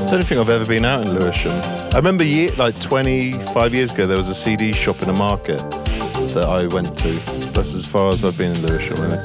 I don't think I've ever been out in Lewisham. I remember 25 years ago, there was a CD shop in a market that I went to. That's as far as I've been in Lewisham, really.